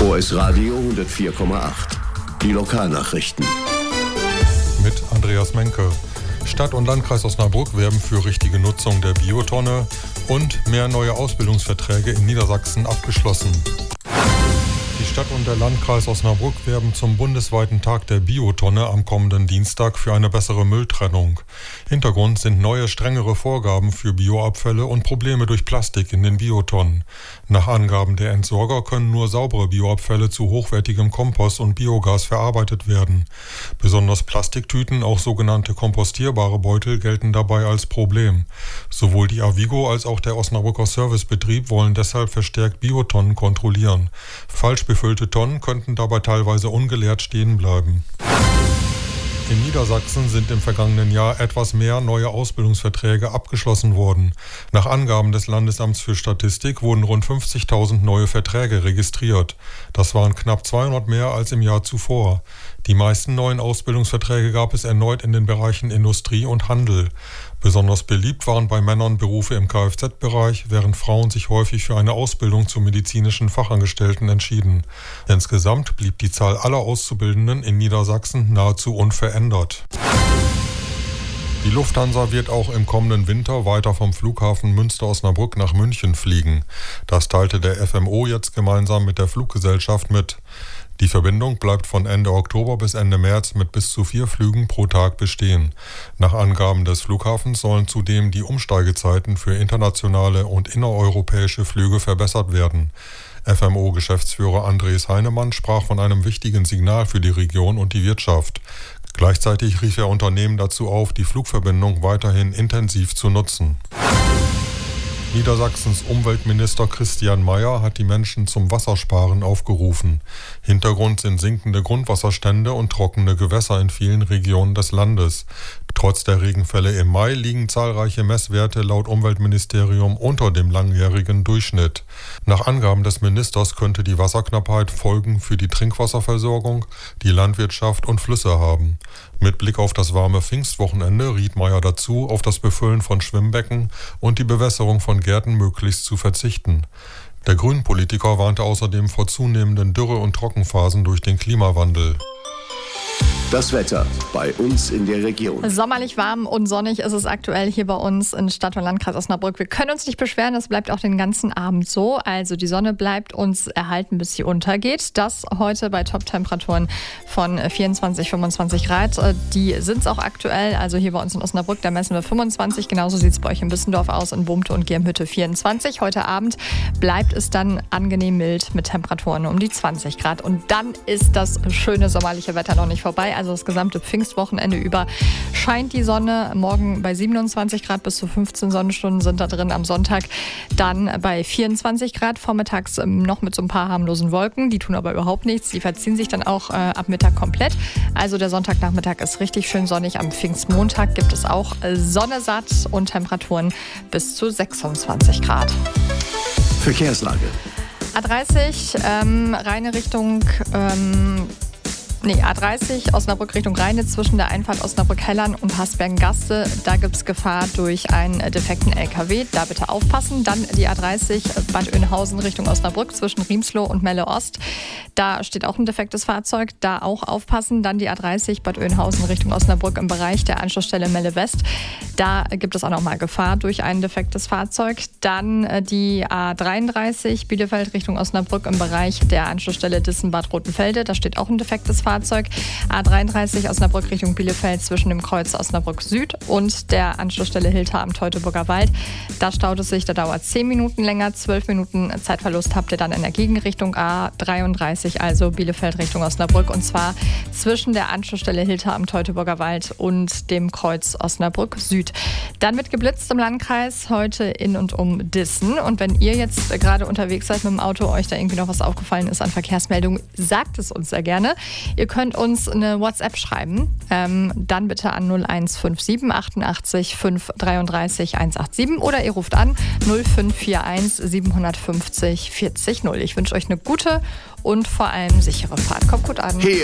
OS Radio 104,8. Die Lokalnachrichten. Mit Andreas Menke. Stadt und Landkreis Osnabrück werben für richtige Nutzung der Biotonne und mehr neue Ausbildungsverträge in Niedersachsen abgeschlossen. Die Stadt und der Landkreis Osnabrück werben zum bundesweiten Tag der Biotonne am kommenden Dienstag für eine bessere Mülltrennung. Hintergrund sind neue, strengere Vorgaben für Bioabfälle und Probleme durch Plastik in den Biotonnen. Nach Angaben der Entsorger können nur saubere Bioabfälle zu hochwertigem Kompost und Biogas verarbeitet werden. Besonders Plastiktüten, auch sogenannte kompostierbare Beutel, gelten dabei als Problem. Sowohl die Avigo als auch der Osnabrücker Servicebetrieb wollen deshalb verstärkt Biotonnen kontrollieren. Falsch befüllte Tonnen könnten dabei teilweise ungeleert stehen bleiben. In Niedersachsen sind im vergangenen Jahr etwas mehr neue Ausbildungsverträge abgeschlossen worden. Nach Angaben des Landesamts für Statistik wurden rund 50.000 neue Verträge registriert. Das waren knapp 200 mehr als im Jahr zuvor. Die meisten neuen Ausbildungsverträge gab es erneut in den Bereichen Industrie und Handel. Besonders beliebt waren bei Männern Berufe im Kfz-Bereich, während Frauen sich häufig für eine Ausbildung zum medizinischen Fachangestellten entschieden. Insgesamt blieb die Zahl aller Auszubildenden in Niedersachsen nahezu unverändert. Die Lufthansa wird auch im kommenden Winter weiter vom Flughafen Münster-Osnabrück nach München fliegen. Das teilte der FMO jetzt gemeinsam mit der Fluggesellschaft mit. Die Verbindung bleibt von Ende Oktober bis Ende März mit bis zu 4 Flügen pro Tag bestehen. Nach Angaben des Flughafens sollen zudem die Umsteigezeiten für internationale und innereuropäische Flüge verbessert werden. FMO-Geschäftsführer Andres Heinemann sprach von einem wichtigen Signal für die Region und die Wirtschaft. Gleichzeitig rief er Unternehmen dazu auf, die Flugverbindung weiterhin intensiv zu nutzen. Niedersachsens Umweltminister Christian Mayer hat die Menschen zum Wassersparen aufgerufen. Hintergrund sind sinkende Grundwasserstände und trockene Gewässer in vielen Regionen des Landes. Trotz der Regenfälle im Mai liegen zahlreiche Messwerte laut Umweltministerium unter dem langjährigen Durchschnitt. Nach Angaben des Ministers könnte die Wasserknappheit Folgen für die Trinkwasserversorgung, die Landwirtschaft und Flüsse haben. Mit Blick auf das warme Pfingstwochenende riet Mayer dazu, auf das Befüllen von Schwimmbecken und die Bewässerung von Gärten möglichst zu verzichten. Der Grünen-Politiker warnte außerdem vor zunehmenden Dürre- und Trockenphasen durch den Klimawandel. Das Wetter bei uns in der Region. Sommerlich warm und sonnig ist es aktuell hier bei uns in Stadt und Landkreis Osnabrück. Wir können uns nicht beschweren, das bleibt auch den ganzen Abend so. Also die Sonne bleibt uns erhalten, bis sie untergeht. Das heute bei Top-Temperaturen von 24, 25 Grad. Die sind es auch aktuell. Also hier bei uns in Osnabrück, da messen wir 25. Genauso sieht es bei euch in Bissendorf aus, in Bumte und Girmhütte 24. Heute Abend bleibt es dann angenehm mild mit Temperaturen um die 20 Grad. Und dann ist das schöne sommerliche Wetter noch nicht vorbei. Also das gesamte Pfingstwochenende über scheint die Sonne. Morgen bei 27 Grad bis zu 15 Sonnenstunden sind da drin. Am Sonntag dann bei 24 Grad. Vormittags noch mit so ein paar harmlosen Wolken. Die tun aber überhaupt nichts. Die verziehen sich dann auch ab Mittag komplett. Also der Sonntagnachmittag ist richtig schön sonnig. Am Pfingstmontag gibt es auch Sonne satt und Temperaturen bis zu 26 Grad. Verkehrslage. A30, reine Richtung... A30 Osnabrück Richtung Rheine zwischen der Einfahrt Osnabrück-Hellern und Hasbergen-Gaste. Da gibt es Gefahr durch einen defekten LKW. Da bitte aufpassen. Dann die A30 Bad Oeynhausen Richtung Osnabrück zwischen Riemsloh und Melle Ost. Da steht auch ein defektes Fahrzeug. Da auch aufpassen. Dann die A30 Bad Oeynhausen Richtung Osnabrück im Bereich der Anschlussstelle Melle West. Da gibt es auch nochmal Gefahr durch ein defektes Fahrzeug. Dann die A33 Bielefeld Richtung Osnabrück im Bereich der Anschlussstelle Dissen-Bad Rotenfelde. Da steht auch ein defektes Fahrzeug. A33 Osnabrück Richtung Bielefeld zwischen dem Kreuz Osnabrück Süd und der Anschlussstelle Hilter am Teutoburger Wald. Da staut es sich, da dauert 10 Minuten länger. 12 Minuten Zeitverlust habt ihr dann in der Gegenrichtung A33, also Bielefeld Richtung Osnabrück. Und zwar zwischen der Anschlussstelle Hilter am Teutoburger Wald und dem Kreuz Osnabrück Süd. Dann wird geblitzt im Landkreis heute in und um Dissen. Und wenn ihr jetzt gerade unterwegs seid mit dem Auto, euch da irgendwie noch was aufgefallen ist an Verkehrsmeldungen, sagt es uns sehr gerne. Ihr könnt uns eine WhatsApp schreiben, dann bitte an 0157 88 533 187 oder ihr ruft an 0541 750 40 0. Ich wünsche euch eine gute und vor allem sichere Fahrt. Kommt gut an.